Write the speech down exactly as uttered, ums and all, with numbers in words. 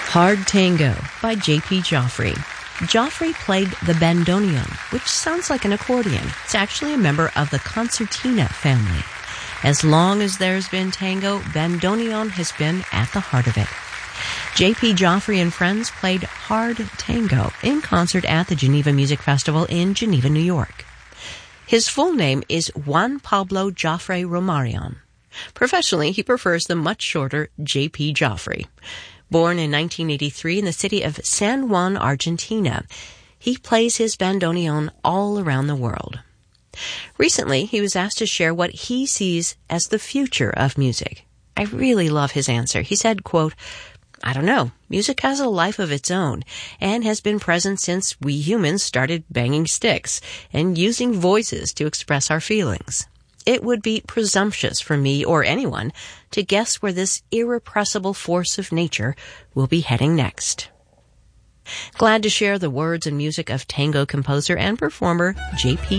Hard Tango by J P Joffrey. Joffrey played the bandoneon, which sounds like an accordion. It's actually a member of the concertina family. As long as there's been tango, bandoneon has been at the heart of it. J P Joffrey and friends played Hard Tango in concert at the Geneva Music Festival in Geneva, New York. His full name is Juan Pablo Joffrey Romarion. Professionally, he prefers the much shorter J P Joffrey. Born in nineteen eighty-three in the city of San Juan, Argentina, he plays his bandoneon all around the world. Recently, he was asked to share what he sees as the future of music. I really love his answer. He said, quote, "I don't know. Music has a life of its own and has been present since we humans started banging sticks and using voices to express our feelings. It would be presumptuous for me or anyone to guess where this irrepressible force of nature will be heading next." Glad to share the words and music of tango composer and performer J P